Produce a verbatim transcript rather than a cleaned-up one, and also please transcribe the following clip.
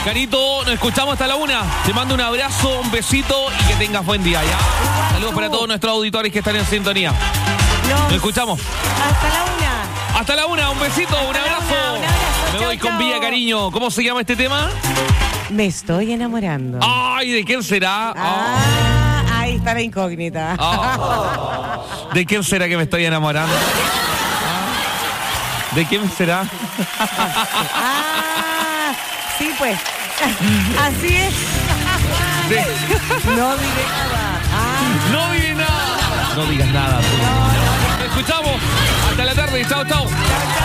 Carito, nos escuchamos hasta la una. Te mando un abrazo, un besito y que tengas buen día, ¿ya? Saludos para todos nuestros auditores que están en sintonía. Nos, nos escuchamos. Hasta la una. Hasta la una, un besito, hasta un abrazo. Una, un abrazo. Me chau, voy con chau. Vía cariño. ¿Cómo se llama este tema? Me estoy enamorando. Ay, ¿de quién será? Ah, oh. Ahí está la incógnita. Oh. ¿De quién será que me estoy enamorando? ¿De quién será? Ah, sí, pues. Así es. De... No diré nada. Ah. No diré nada. No digas nada. No, no, no. Nos escuchamos. Hasta la tarde. Chao, chao.